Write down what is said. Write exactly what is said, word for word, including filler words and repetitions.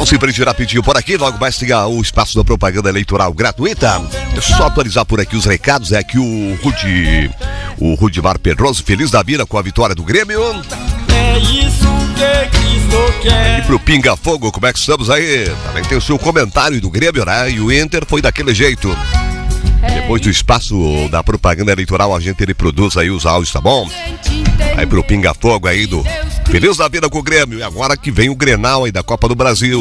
Vamos se prender rapidinho por aqui, logo mais tem o espaço da propaganda eleitoral gratuita. Deixa eu só atualizar por aqui os recados. É que o Rudi, o Rudimar Pedroso, feliz da vida com a vitória do Grêmio. É isso que Cristo quer. E pro Pinga Fogo, como é que estamos aí? Também tem o seu comentário do Grêmio, né? E o Inter foi daquele jeito. Depois do espaço da propaganda eleitoral, a gente ele produz aí os áudios, tá bom? Aí pro Pinga Fogo aí do feliz da vida com o Grêmio. E agora que vem o Grenal aí da Copa do Brasil.